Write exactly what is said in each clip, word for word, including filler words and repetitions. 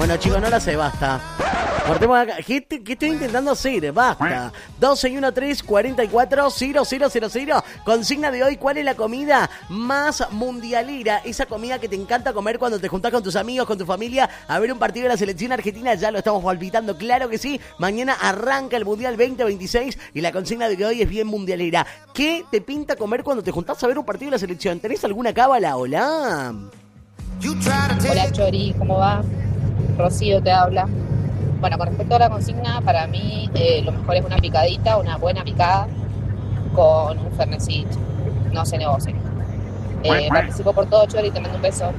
Bueno, chicos, no la sé, basta. Cortemos acá. ¿Qué, te, ¿Qué estoy intentando hacer? Basta. doce y uno tres cuarenta y cuatro cero cero cero cero. Consigna de hoy, ¿cuál es la comida más mundialera? Esa comida que te encanta comer cuando te juntás con tus amigos, con tu familia, a ver un partido de la selección argentina. Ya lo estamos palpitando, claro que sí. Mañana arranca el Mundial veinte veintiséis y la consigna de hoy es bien mundialera. ¿Qué te pinta comer cuando te juntás a ver un partido de la selección? ¿Tenés alguna cábala? Hola. Hola Chori, ¿cómo va? Rocío te habla. Bueno, con respecto a la consigna, para mí eh, lo mejor es una picadita, una buena picada con un fernecito. No se negocia. Eh, participo por todo, Chori, te mando un beso.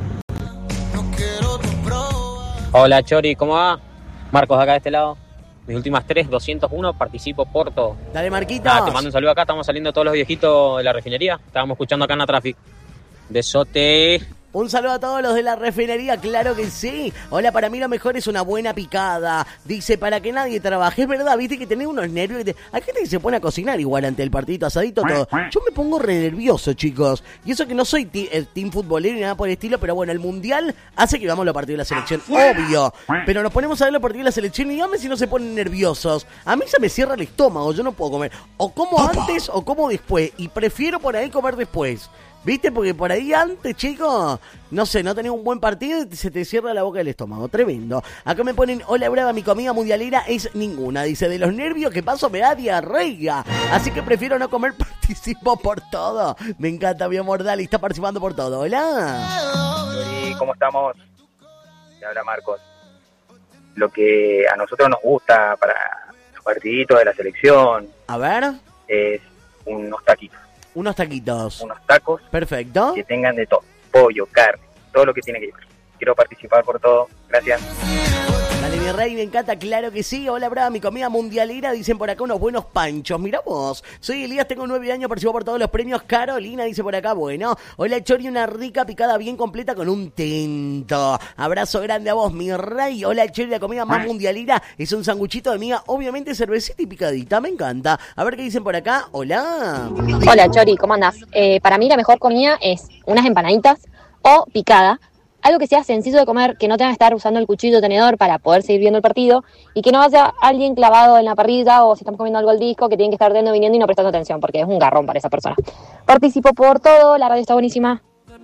Hola Chori, ¿cómo va? Marcos acá de este lado. Mis últimas tres, doscientos uno, participo por todo. Dale, Marquitos. Nada, te mando un saludo acá, estamos saliendo todos los viejitos de la refinería. Estábamos escuchando acá en la Traffic. Besote. Un saludo a todos los de la refinería, claro que sí. Hola, para mí lo mejor es una buena picada. Dice, para que nadie trabaje, es verdad, viste que tenés unos nervios. Que te... Hay gente que se pone a cocinar igual ante el partidito, asadito, todo. Yo me pongo re nervioso, chicos. Y eso que no soy ti- eh, team futbolero ni nada por el estilo, pero bueno, el mundial hace que vamos a los partidos de la selección, obvio. Pero nos ponemos a ver los partidos de la selección y dígame si no se ponen nerviosos. A mí se me cierra el estómago, yo no puedo comer. O como antes o como después. Y prefiero por ahí comer después. ¿Viste? Porque por ahí antes, chicos, no sé, no tenés un buen partido y se te cierra la boca del estómago. Tremendo. Acá me ponen, hola brava, mi comida mundialera es ninguna. Dice, de los nervios que paso me da diarrea. Así que prefiero no comer, participo por todo. Me encanta, mi amor, dale, está participando por todo. Hola. ¿Y cómo estamos? Te habla Marcos. Lo que a nosotros nos gusta para los partiditos de la selección. A ver. Es unos taquitos. Unos taquitos. Unos tacos. Perfecto. Que tengan de todo. Pollo, carne, todo lo que tiene que llevar. Quiero participar por todo. Gracias. Dale, mi rey, me encanta, claro que sí. Hola, brava, mi comida mundialera. Dicen por acá unos buenos panchos. Mirá vos. Soy Elías, tengo nueve años, participo por todos los premios. Carolina dice por acá, bueno. Hola, Chori, una rica picada bien completa con un tento. Abrazo grande a vos, mi rey. Hola, Chori, la comida más mundialera es un sanguchito de miga, obviamente cervecita y picadita. Me encanta. A ver qué dicen por acá. Hola. Hola Chori, ¿cómo andás? Eh, para mí la mejor comida es unas empanaditas o picada. Algo que sea sencillo de comer, que no tenga que estar usando el cuchillo o tenedor para poder seguir viendo el partido y que no haya alguien clavado en la parrilla o si estamos comiendo algo al disco que tienen que estar yendo, viniendo y no prestando atención porque es un garrón para esa persona. Participo por todo, la radio está buenísima.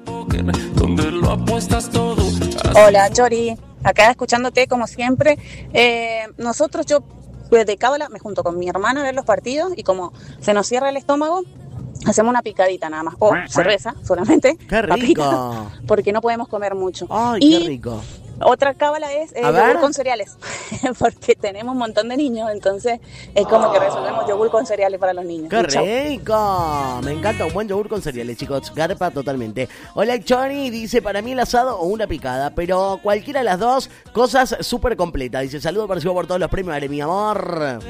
Hola Chori, acá escuchándote como siempre. Eh, nosotros, yo de cábala me junto con mi hermana a ver los partidos y como se nos cierra el estómago, hacemos una picadita nada más, o cerveza solamente, ¡Qué rico! Papita, porque no podemos comer mucho. ¡Ay, y qué rico! Otra cábala es eh, yogur con cereales, porque tenemos un montón de niños, entonces es como que resolvemos yogur con cereales para los niños. ¡Qué Chau. rico! Me encanta un buen yogur con cereales, chicos. Garpa totalmente. Hola, Choni, dice, para mí el asado o una picada, pero cualquiera de las dos, cosas súper completas. Dice, saludo, participo por todos los premios, dale, mi amor.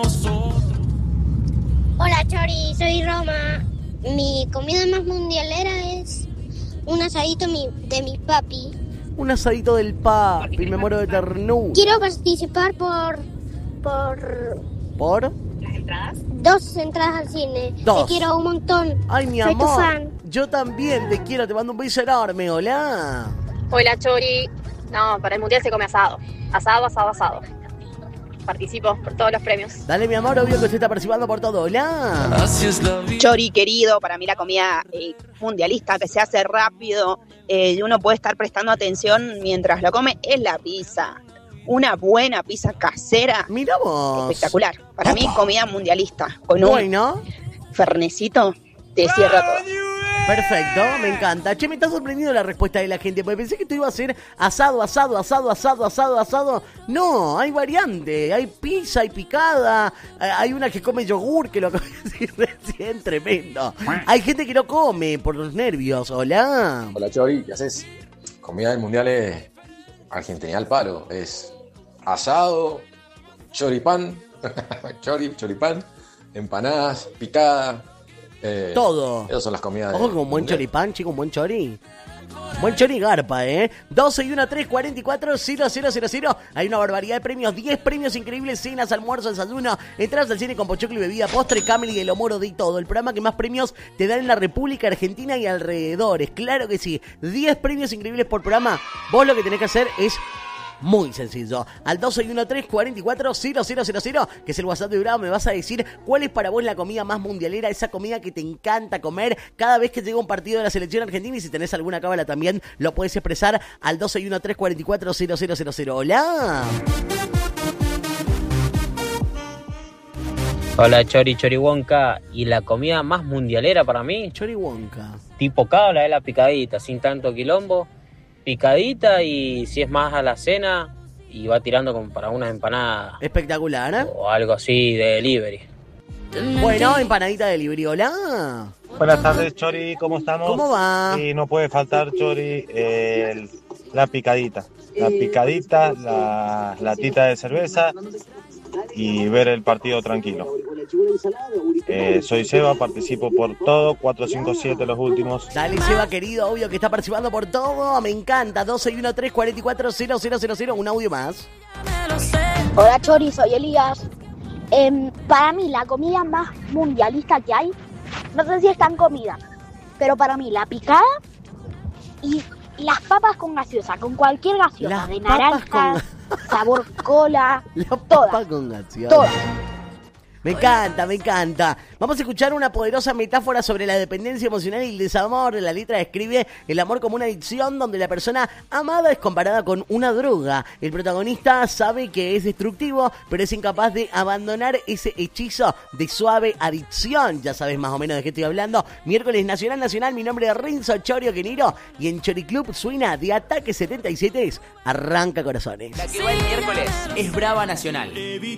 Hola Chori, soy Roma. Mi comida más mundialera es un asadito mi, de mi papi. Un asadito del papi, me muero de ternura. Quiero participar por... por... ¿Por? ¿Las entradas? Dos entradas al cine. Dos. Te quiero un montón. Ay, mi Soy amor. tu fan. Yo también te quiero, te mando un beso enorme, hola. Hola Chori. No, para el mundial se come asado. Asado, asado, asado. Participo por todos los premios. Dale, mi amor, obvio que usted está participando por todo, hola. Chori, querido, para mí la comida eh, mundialista que se hace rápido eh, y uno puede estar prestando atención mientras lo come es la pizza. Una buena pizza casera. Mira vos. Espectacular. Para Opa. mí, comida mundialista. Con bueno. un fernecito te cierra todo. Perfecto, me encanta. Che, me está sorprendiendo la respuesta de la gente, porque pensé que esto iba a ser asado, asado, asado, asado, asado, asado. No, hay variante, hay pizza, hay picada, hay una que come yogur, que lo acabo de decir recién, tremendo. Hay gente que no come por los nervios, hola. Hola Chori, ¿qué haces? Comida del mundial es argentina al palo, es asado, choripán, chori, choripán, empanadas, picada. Eh, Todo. Esas son las comidas. Ojo, con un buen choripán, chico, un buen chori. Buen chori garpa, ¿eh? doce y uno, tres, cuarenta y cuatro, cero, cero, cero, cero. Hay una barbaridad de premios. diez premios increíbles. Cenas, almuerzo, desayuno. Entradas al cine con pochoclo y bebida, postre, camel y el moro de todo. El programa que más premios te dan en la República Argentina y alrededores. Claro que sí. diez premios increíbles por programa. Vos lo que tenés que hacer es Muy sencillo. Al dos seis uno tres, cuatro cuatro, cero cero cero cero, que es el WhatsApp de Bravo, me vas a decir cuál es para vos la comida más mundialera, esa comida que te encanta comer cada vez que llega un partido de la selección argentina, y si tenés alguna cábala también lo puedes expresar al dos seis uno tres, cuatro cuatro, cero cero cero cero. Hola. Hola, Chori, Choriwonka. ¿Y la comida más mundialera para mí? Choriwonka. Tipo cábala de la picadita, sin tanto quilombo. Picadita, y si es más a la cena, y va tirando como para unas empanadas. Espectacular, ¿eh? O algo así de delivery. Bueno, empanadita de libri, hola. Buenas tardes, Chori, ¿cómo estamos? ¿Cómo va? Y no puede faltar, Chori, el, la picadita. La picadita, la latita de cerveza y ver el partido tranquilo. Eh, soy Seba, participo por todo, cuatro cinco siete los últimos. Dale, Seba, querido, obvio que está participando por todo, me encanta. dos seis uno tres, cuatro cuatro, cero cero cero cero, un audio más. Hola, Chori, soy Elías. Eh, para mí la comida más mundialista que hay, no sé si es tan comida, pero para mí la picada y las papas con gaseosa, con cualquier gaseosa, Las de papas naranja, con- sabor cola, La todas, papa con gaseosa. todas. Me encanta, me encanta. Vamos a escuchar una poderosa metáfora sobre la dependencia emocional y el desamor. La letra describe el amor como una adicción donde la persona amada es comparada con una droga. El protagonista sabe que es destructivo, pero es incapaz de abandonar ese hechizo de suave adicción. Ya sabes más o menos de qué estoy hablando. Miércoles Nacional Nacional, mi nombre es Renzo Chorio Queniro y en Chori Club suena de Ataque setenta y siete. Arranca corazones. La que va el miércoles es Brava Nacional.